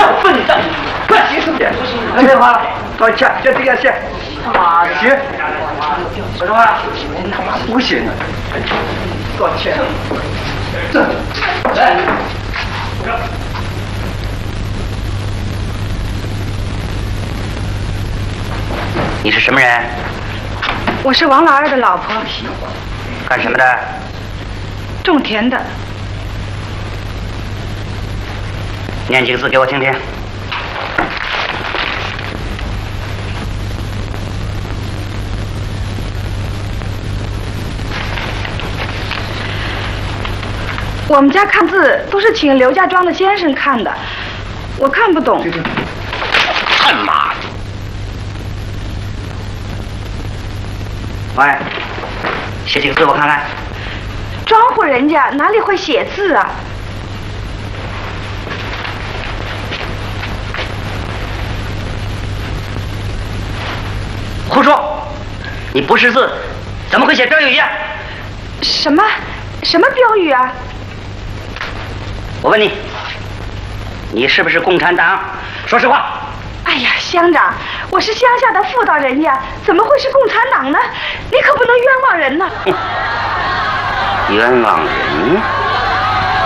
小笨蛋，快写书去！这电话，到去，这个写。妈的，写。说实话，他妈不行。多少钱？这，来。 你是什么人？ 我是王老二的老婆。 干什么的？ 种田的。 念几个字给我听听。 我们家看字都是请刘家庄的先生看的，我看不懂。 他妈的！喂，写几个字我看看。 庄户人家哪里会写字啊？ 胡说！你不识字，怎么会写标语呀？ 什么标语啊？ 我问你，你是不是共产党？说实话。 哎呀，乡长，我是乡下的妇道人家，怎么会是共产党呢？你可不能冤枉人呐！ 冤枉人？